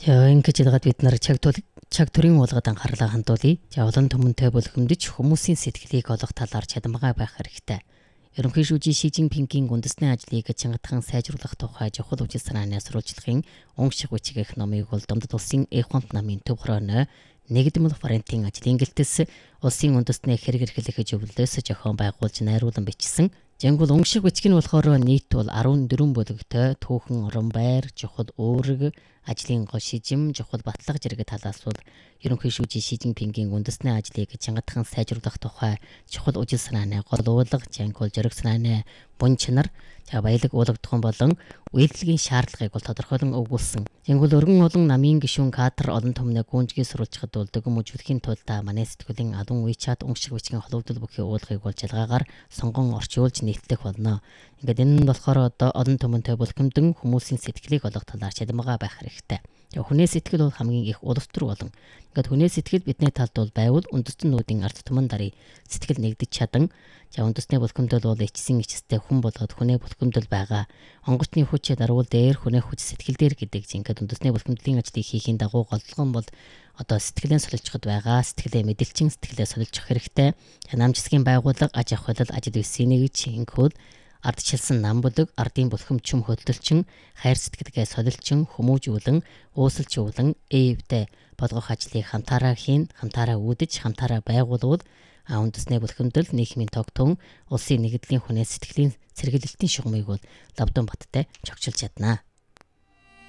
За ингэж яагаад бид нар чаг төрийн уулгад анхаарлаа хандуулъя. За олон түмэнтэй бүлгэмдэж хүмүүсийн сэтгэлийг олох талаар чадамгаа байх хэрэгтэй. Ерөнхий шүүжийн Ши Цзиньпингийн үндэсний ажлыг чангатхан сайжруулах тухай чухал үжил санааны сурвалжлагын унших бичиг номыг бол Дундад улсын Эхонт намын төв хорооно нэгдмэл фронтын ажлын гэлтэс улсын үндэстний хэрэг эрхлэх зөвлөлөөс зохион байгуулж найруулан бичсэн. Жангул унших бичиг нь болохоор нийт бол 14 бүлэгтэй түүхэн орон байр, чухал үүрэг, ажлын гол шижим, чухал батлага зэрэг талаас бол ерөнхий шүүжийн Ши Цзиньпингийн үндэсний ажлыг чангатхан сайжруулах тухай чухал үжил санааны гол уулга, жангул зориг санааны бун чанар, баялаг уулгадхан болон үйлдэлгийн шаардлагыг бол тодорхойлон өгүүлсэн. Жангул өргөн олон намын гишүүн кадр олон түмнээ гүнжгий сурвалжахад бол дөг мөжүүлэхийн тулд манай сэтгүүлийн адун WeChat унших бичгийн холбогдол бүхий уулгыг бол жалгаагаар сонгон орчуулж нийтлэх болно. Ингээд энэ нь болохоор одоо олон түмэнтэй бүлгэмдэн хүмүүсийн сэтгэлийг олох талаар чадамгаа байх хэрэгтэй. Хүнээ сэтгэл бол хамгийн их уловтор болон ингээд хүнээ сэтгэл бидний талд бол байвал үндэстнүүдийн ард түмэн дарыг сэтгэл нэгдэж чадан үндэсний бүлгэмдэл бол ичстэй хүн болоод хүнээ бүлгэмдэл байгаа. Онгоцны хүчээ даруул дээр хүнээ хүч сэтгэл дээр гэдэг ингээд үндэсний бүлгэмдлийн ажлыг хийхийн дагуу голлогон бол одоо сэтгэлээ солилцоход байгаа. Сэтгэлээ мэдээлчин сэтгэлээ солилцох хэрэгтэй. Намжсгийн байгууллага аж ахуй ажил үйлсийн гэж ингэхүүл ардчилсан нам бүлэг, ардын бүлхэмчүм хөдөлчин, хайр сэтгэлгээ солилцсон, хүмүүжүүлэн, өөсөлжүүлэн, ээвдэ болгох ажлыг хамтаараа хийн, хамтаараа үүдэж, хамтаараа байгуулвал үндэсний бүлхэмдэл нийгмийн тогтун, улсын нэгдлийн хүнээ сэтгэлийн сэргийлэлтийн шугамыг бол Лавдан баттай чогчилж чаднаа.